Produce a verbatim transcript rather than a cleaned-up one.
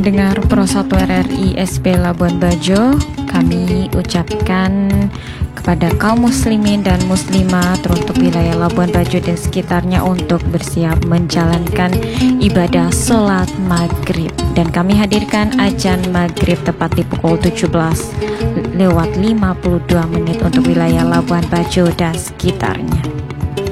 pendengar Pro satu R R I S P Labuan Bajo, kami ucapkan kepada kaum muslimin dan muslimat teruntuk wilayah Labuan Bajo dan sekitarnya untuk bersiap menjalankan ibadah sholat maghrib. Dan kami hadirkan azan maghrib tepat di pukul tujuh belas lewat lima puluh dua menit untuk wilayah Labuan Bajo dan sekitarnya.